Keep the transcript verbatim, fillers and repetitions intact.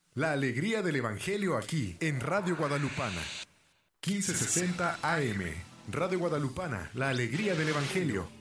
La alegría del Evangelio aquí, en Radio Guadalupana. quince sesenta A M. Radio Guadalupana, la alegría del Evangelio.